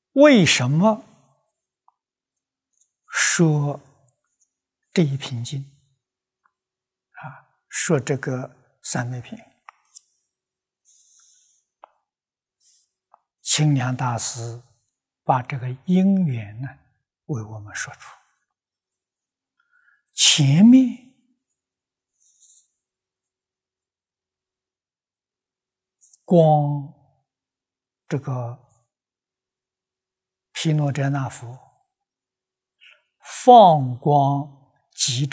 为什么说这一品经说这个三昧品？清凉大师把这个因缘呢为我们说出。前面光这个毗卢遮那佛放光集